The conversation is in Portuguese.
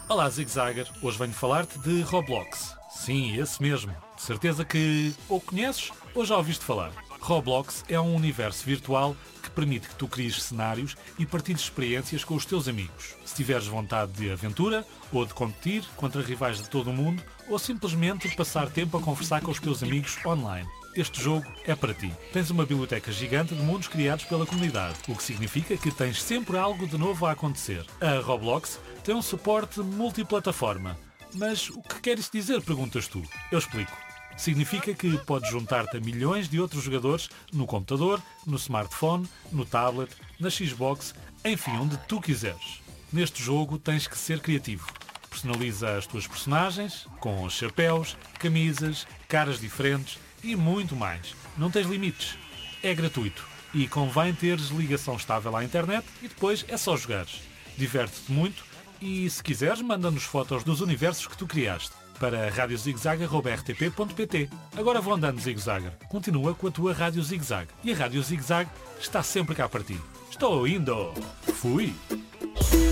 Olá, Zig Zagger. Hoje venho falar-te de Roblox. Sim, esse mesmo. De certeza que ou conheces ou já ouviste falar. Roblox é um universo virtual que permite que tu cries cenários e partilhes experiências com os teus amigos. Se tiveres vontade de aventura, ou de competir contra rivais de todo o mundo, ou simplesmente passar tempo a conversar com os teus amigos online, este jogo é para ti. Tens uma biblioteca gigante de mundos criados pela comunidade, o que significa que tens sempre algo de novo a acontecer. A Roblox tem um suporte multiplataforma. Mas o que quer isso dizer, perguntas tu? Eu explico. Significa que podes juntar-te a milhões de outros jogadores no computador, no smartphone, no tablet, na Xbox, enfim, onde tu quiseres. Neste jogo tens que ser criativo. Personaliza as tuas personagens, com chapéus, camisas, caras diferentes e muito mais. Não tens limites. É gratuito e convém teres ligação estável à internet e depois é só jogares. Diverte-te muito e, se quiseres, manda-nos fotos dos universos que tu criaste para radiozigzag@rtp.pt. Agora vou andando, Zig Zagger. Continua com a tua Rádio Zig Zag. E a Rádio Zig Zag está sempre cá para ti. Estou indo! Fui!